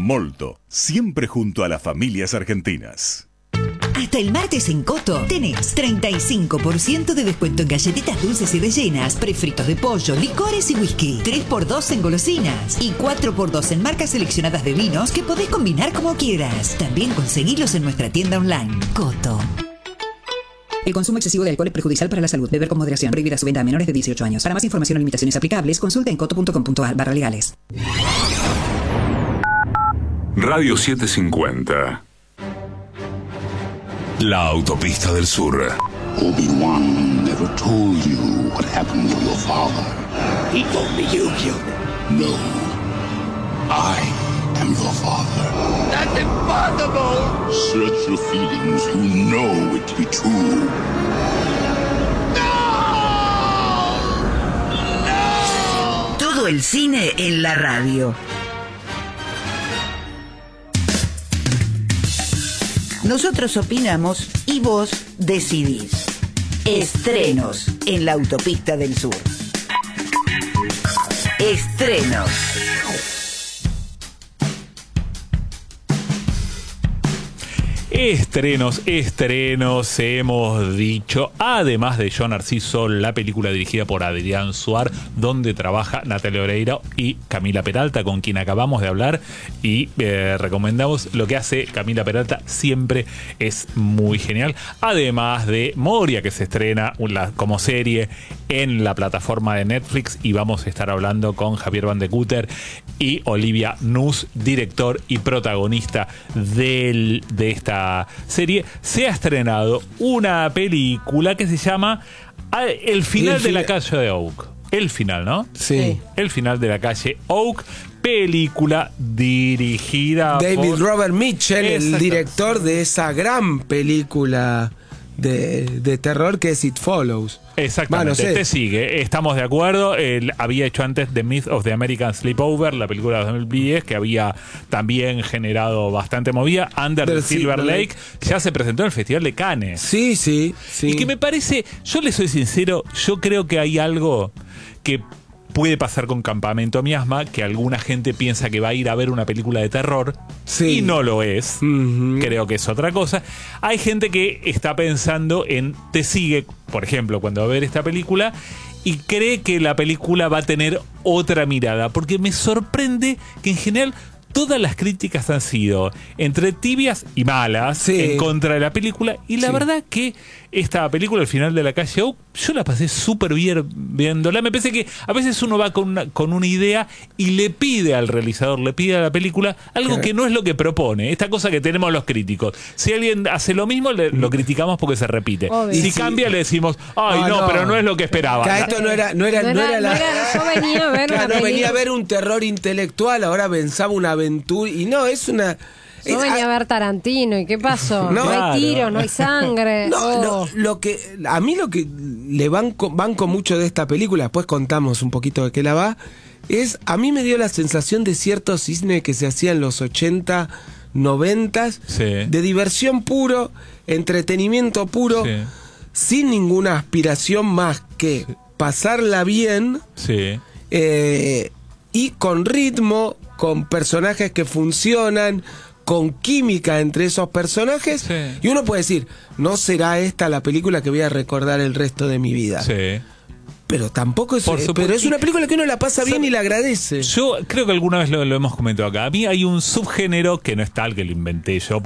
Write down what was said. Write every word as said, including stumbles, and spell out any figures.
Molto, siempre junto a las familias argentinas. Hasta el martes en Coto tenés treinta y cinco por ciento de descuento en galletitas dulces y rellenas, prefritos de pollo, licores y whisky. tres por dos en golosinas y cuatro por dos en marcas seleccionadas de vinos que podés combinar como quieras. También conseguilos en nuestra tienda online. Coto. El consumo excesivo de alcohol es perjudicial para la salud. Beber con moderación. Prohibida su venta a menores de dieciocho años. Para más información o limitaciones aplicables, consulta en coto punto com punto a r barra legales. Radio setecientos cincuenta. La autopista del sur. Obi-Wan never told you what happened to your father. He told me you killed him. No. I am your father. That's impossible! Search your feelings. You know it to be true. No! No! Todo el cine en la radio. Nosotros opinamos y vos decidís. Estrenos en la autopista del sur. Estrenos. Estrenos, estrenos, hemos dicho. Además de Yo Narciso, la película dirigida por Adrián Suar, donde trabaja Natalia Oreiro y Camila Peralta, con quien acabamos de hablar. Y eh, recomendamos lo que hace Camila Peralta, siempre es muy genial. Además de Moria, que se estrena una, como serie en la plataforma de Netflix. Y vamos a estar hablando con Javier Van de Cúter y Olivia Nus, director y protagonista del, de esta serie. Se ha estrenado una película que se llama El final El de la fina- calle de Oak. El final, ¿no? Sí. El final de la calle Oak. Película dirigida David por Robert Mitchell, el Exacto. director de esa gran película de, de terror que es It Follows. Exactamente, Va, no sé. te sigue, estamos de acuerdo. Él había hecho antes The Myth of the American Sleepover, la película de dos mil diez, que había también generado bastante movida. Under the Del Silver Silver Lake ya se presentó en el Festival de Cannes. Sí, sí, sí. Y que me parece, yo le soy sincero, yo creo que hay algo que puede pasar con Campamento Miasma, que alguna gente piensa que va a ir a ver una película de terror, Sí. y no lo es. Ujú. Creo que es otra cosa. Hay gente que está pensando en, te sigue, por ejemplo, cuando va a ver esta película, y cree que la película va a tener otra mirada, porque me sorprende que en general todas las críticas han sido entre tibias y malas, Sí. en contra de la película, y la Sí. verdad que esta película, El final de la calle Oak, yo la pasé súper bien viéndola. Me parece que a veces uno va con una, con una idea y le pide al realizador, le pide a la película algo Claro. que no es lo que propone. Esta cosa que tenemos los críticos. Si alguien hace lo mismo, le- lo criticamos porque se repite. Obvio. Si Y sí. cambia, le decimos, ay, Ah, no, no. pero no es lo que esperaba. Que esto no era, no era, No no era- era la. no era- yo venía a ver Claro, una no, venía a película. ver un terror intelectual, ahora pensaba una aventura. Y no, es una. Yo es- venía a ver Tarantino, ¿y qué pasó? No. No, Claro. hay tiros, no hay sangre. No, Oh. no, lo que a mí lo que le banco, banco mucho de esta película, después contamos un poquito de qué la va, es a mí me dio la sensación de cierto cisne que se hacía en los ochenta, noventa, Sí. de diversión puro, entretenimiento puro, Sí. sin ninguna aspiración más que pasarla bien Sí. eh, y con ritmo, con personajes que funcionan, con química entre esos personajes. Sí. Y uno puede decir, no será esta la película que voy a recordar el resto de mi vida. Sí. Pero tampoco es, Por eh, supuesto. pero es una película que uno la pasa bien y la agradece. Yo creo que alguna vez lo, lo hemos comentado acá. A mí hay un subgénero que no es tal, que lo inventé yo,